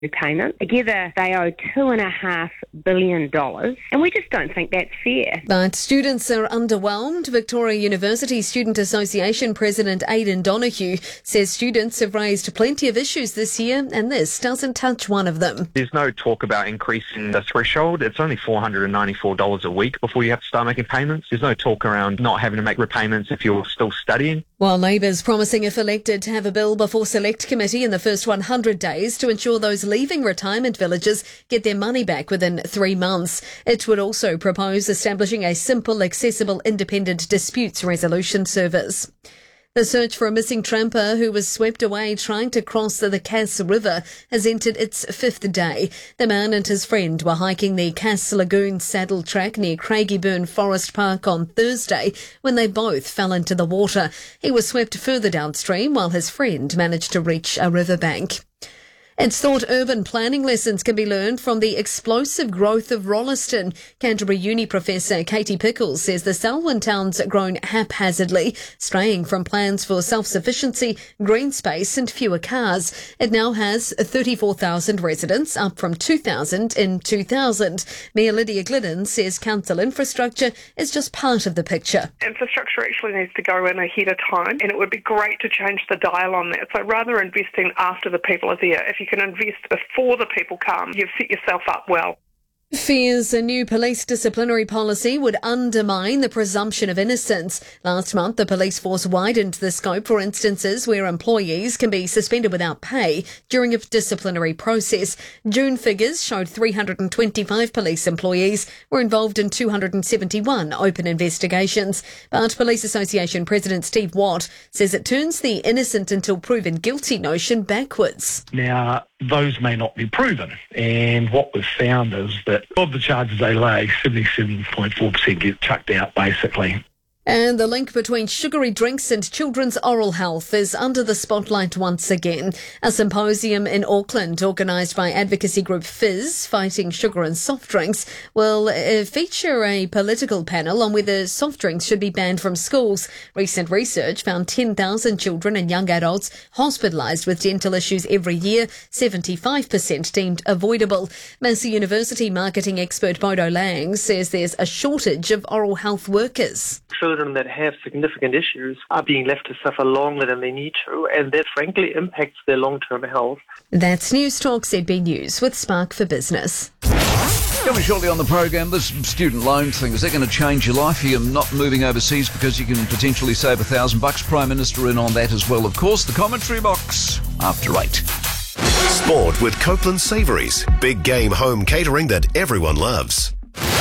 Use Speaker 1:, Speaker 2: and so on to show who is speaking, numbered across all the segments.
Speaker 1: repayment. Together, they owe $2.5 billion, and we just don't think that's fair.
Speaker 2: But students are underwhelmed. Victoria University Student Association President Aidan Donoghue says students have raised plenty of issues this year, and this doesn't touch one of them.
Speaker 3: There's no talk about increasing the threshold. It's only $494 a week before you have to start making payments. There's no talk around not having to make repayments if you're still studying.
Speaker 2: While Labour's promising, if elected, to have a bill before Select Committee in the first 100 days to ensure those leaving retirement villages get their money back within 3 months. It would also propose establishing a simple, accessible, independent disputes resolution service. The search for a missing tramper who was swept away trying to cross the Cass River has entered its 5th day. The man and his friend were hiking the Cass Lagoon saddle track near Craigieburn Forest Park on Thursday when they both fell into the water. He was swept further downstream while his friend managed to reach a riverbank. It's thought urban planning lessons can be learned from the explosive growth of Rolleston. Canterbury Uni professor Katie Pickles says the Selwyn town's grown haphazardly, straying from plans for self-sufficiency, green space and fewer cars. It now has 34,000 residents, up from 2,000 in 2000. Mayor Lydia Glidden says council infrastructure is just part of the picture.
Speaker 4: Infrastructure actually needs to go in ahead of time, and it would be great to change the dial on that. So rather than investing after the people are there, if you can invest before the people come, you've set yourself up well.
Speaker 2: Fears a new police disciplinary policy would undermine the presumption of innocence. Last month, the police force widened the scope for instances where employees can be suspended without pay during a disciplinary process. June figures showed 325 police employees were involved in 271 open investigations. But Police Association President Steve Watt says it turns the innocent until proven guilty notion backwards.
Speaker 5: Now, those may not be proven, and what we've found is that of the charges they lay, 77.4% get chucked out, basically.
Speaker 2: And the link between sugary drinks and children's oral health is under the spotlight once again. A symposium in Auckland, organised by advocacy group Fizz, Fighting Sugar and Soft Drinks, will feature a political panel on whether soft drinks should be banned from schools. Recent research found 10,000 children and young adults hospitalised with dental issues every year, 75% deemed avoidable. Massey University marketing expert Bodo Lang says there's a shortage of oral health workers.
Speaker 6: Children that have significant issues are being left to suffer longer than they need to, and that frankly impacts their long-term health.
Speaker 2: That's News Talk ZB News with Spark for Business.
Speaker 7: Coming shortly on the program, this student loan thing, is that going to change your life? You're not moving overseas because you can potentially save $1,000. Prime Minister in on that as well, of course. The commentary box after 8.
Speaker 8: Sport with Copeland Savouries. Big game home catering that everyone loves.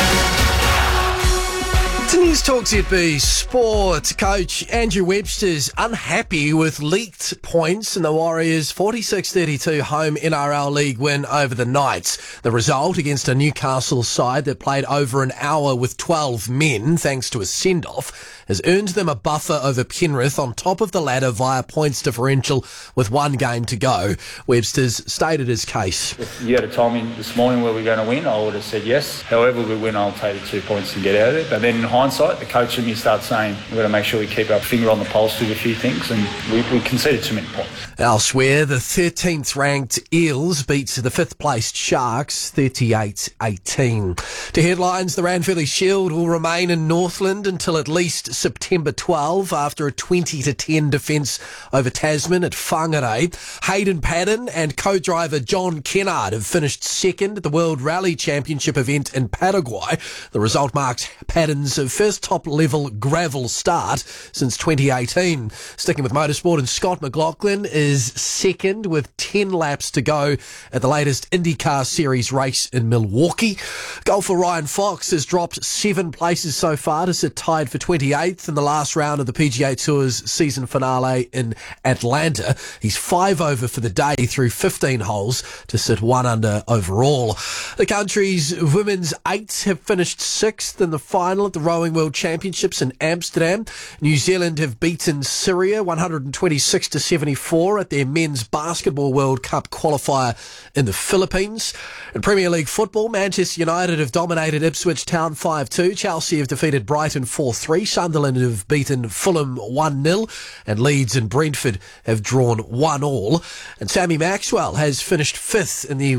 Speaker 9: To News Talk ZB Sport, coach Andrew Webster's unhappy with leaked points in the Warriors' 46-32 home NRL League win over the Knights. The result against a Newcastle side that played over an hour with 12 men, thanks to a send-off, has earned them a buffer over Penrith on top of the ladder via points differential with one game to go. Webster's stated his case.
Speaker 10: If you had told me this morning where we're going to win, I would have said yes. However we win, I'll take the 2 points and get out of it. But then in hindsight, the coach in me starts saying we've got to make sure we keep our finger on the pulse with a few things, and we conceded too many points.
Speaker 9: Elsewhere, the 13th ranked Eels beats the 5th placed Sharks 38-18. To headlines, the Ranfurly Shield will remain in Northland until at least September 12 after a 20-10 defence over Tasman at Whangarei. Hayden Paddon and co-driver John Kennard have finished second at the World Rally Championship event in Paraguay. The result marks Paddon's first top-level gravel start since 2018. Sticking with motorsport, and Scott McLaughlin is second with 10 laps to go at the latest IndyCar Series race in Milwaukee. Golfer Ryan Fox has dropped 7 places so far to sit tied for 28th in the last round of the PGA Tour's season finale in Atlanta. He's 5 over for the day through 15 holes to sit 1 under overall. The country's women's 8s have finished 6th in the final at the Rowing World Championships in Amsterdam. New Zealand have beaten Syria 126-74 at their Men's Basketball World Cup qualifier in the Philippines. In Premier League football, Manchester United have dominated Ipswich Town 5-2. Chelsea have defeated Brighton 4-3. Sunderland have beaten Fulham 1-0. And Leeds and Brentford have drawn 1-1. And Sammy Maxwell has finished 5th in the